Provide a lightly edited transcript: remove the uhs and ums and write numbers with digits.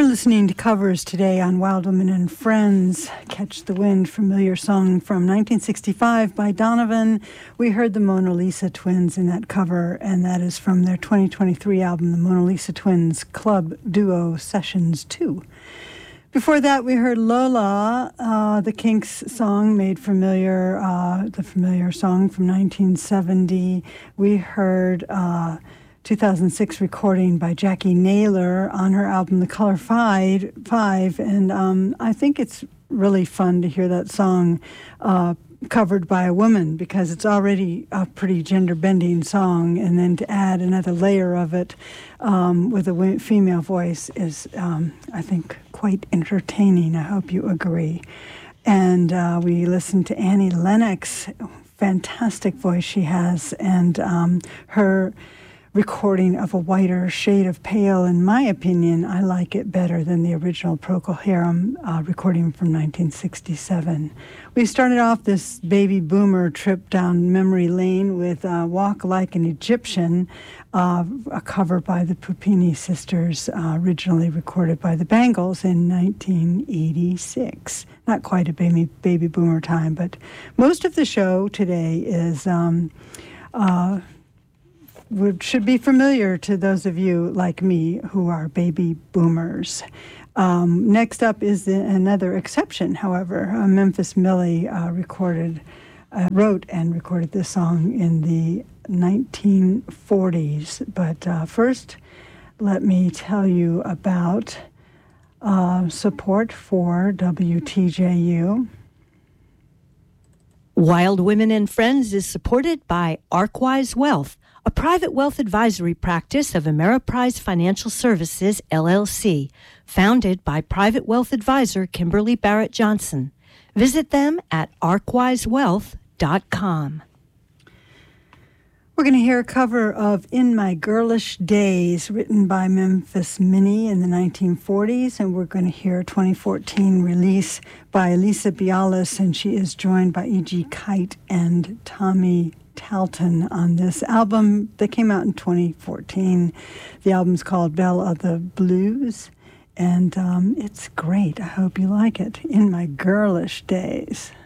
We're listening to covers today on Wild Women and Friends. Catch the Wind, familiar song from 1965 by Donovan. We heard the Mona Lisa Twins in that cover, and that is from their 2023 album, the Mona Lisa Twins Club Duo Sessions 2. Before that, we heard Lola, the Kinks song made familiar, the familiar song from 1970. We heard 2006 recording by Jackie Naylor on her album The Color Five, and I think it's really fun to hear that song covered by a woman, because it's already a pretty gender-bending song, and then to add another layer of it with a female voice is, I think, quite entertaining. I hope you agree. And we listened to Annie Lennox, fantastic voice she has, and her recording of A Whiter Shade of Pale. In my opinion, I like it better than the original Procol Harum recording from 1967. We started off this baby boomer trip down memory lane with Walk Like an Egyptian, a cover by the Puppini Sisters, originally recorded by the Bangles in 1986. Not quite a baby boomer time, but most of the show today is should be familiar to those of you like me who are baby boomers. Next up is another exception, however. Memphis Millie wrote and recorded this song in the 1940s. But first, let me tell you about support for WTJU. Wild Women and Friends is supported by Arkwise Wealth, a private wealth advisory practice of Ameriprise Financial Services, LLC, founded by private wealth advisor Kimberly Barrett Johnson. Visit them at arkwisewealth.com. We're going to hear a cover of In My Girlish Days, written by Memphis Minnie in the 1940s, and we're going to hear a 2014 release by Lisa Bialis, and she is joined by E.G. Kite and Tommy Talton on this album that came out in 2014. The album's called Belle of the Blues, and it's great. I hope you like it. In My Girlish Days.